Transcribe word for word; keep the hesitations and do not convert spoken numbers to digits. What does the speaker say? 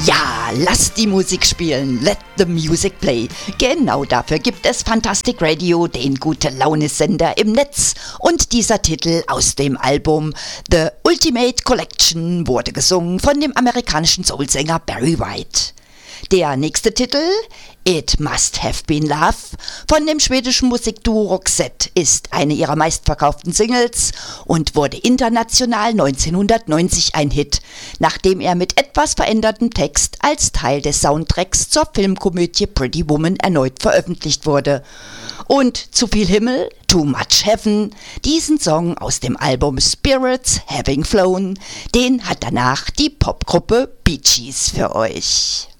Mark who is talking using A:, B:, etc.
A: Ja, lasst die Musik spielen. Let the music play. Genau dafür gibt es Fantastic Radio, den Gute-Laune-Sender im Netz. Und dieser Titel aus dem Album The Ultimate Collection wurde gesungen von dem amerikanischen Soulsänger Barry White. Der nächste Titel, It Must Have Been Love, von dem schwedischen Musikduo Roxette, ist eine ihrer meistverkauften Singles und wurde international neunzehnhundertneunzig ein Hit, nachdem er mit etwas verändertem Text als Teil des Soundtracks zur Filmkomödie Pretty Woman erneut veröffentlicht wurde. Und Zu viel Himmel, Too Much Heaven, diesen Song aus dem Album Spirits Having Flown, den hat danach die Popgruppe Bee Gees für euch.